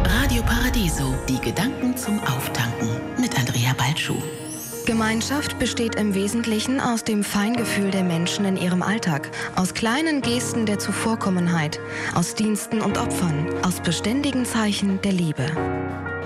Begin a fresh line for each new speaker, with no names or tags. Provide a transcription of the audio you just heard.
Radio Paradiso, die Gedanken zum Auftanken mit Andrea Balschuh.
Gemeinschaft besteht im Wesentlichen aus dem Feingefühl der Menschen in ihrem Alltag, aus kleinen Gesten der Zuvorkommenheit, aus Diensten und Opfern, aus beständigen Zeichen der Liebe.